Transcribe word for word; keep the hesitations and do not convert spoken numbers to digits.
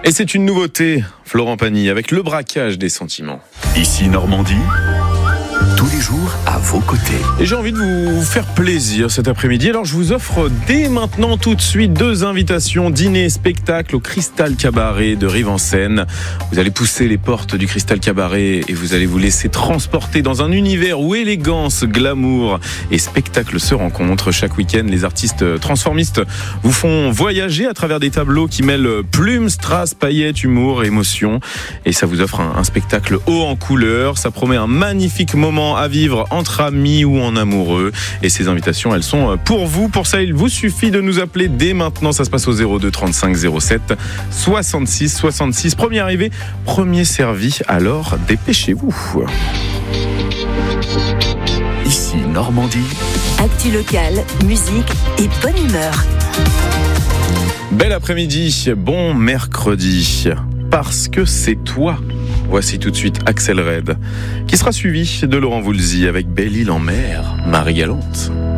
Et c'est une nouveauté, Florent Pagny, avec le braquage des sentiments. Ici Normandie, tous les jours à vos côtés. Et j'ai envie de vous faire plaisir cet après-midi. Alors je vous offre dès maintenant tout de suite deux invitations dîner et spectacle au Cristal Cabaret de Rive-en-Seine. Vous allez pousser les portes du Cristal Cabaret et vous allez vous laisser transporter dans un univers où élégance, glamour et spectacle se rencontrent. Chaque week-end, les artistes transformistes vous font voyager à travers des tableaux qui mêlent plumes, strass, paillettes, humour, émotion. Et ça vous offre un, un spectacle haut en couleurs. Ça promet un magnifique moment à vivre entre amis ou en amoureux. Et ces invitations, elles sont pour vous. Pour ça, il vous suffit de nous appeler dès maintenant. Ça se passe au zéro deux trente-cinq zéro sept soixante-six soixante-six. Premier arrivé, premier servi. Alors, dépêchez-vous. Ici Normandie. Actu locale, musique et bonne humeur. Bel après-midi, bon mercredi. Parce que c'est toi. Voici tout de suite Axel Red, qui sera suivi de Laurent Voulzy avec Belle-Île en mer, Marie Galante.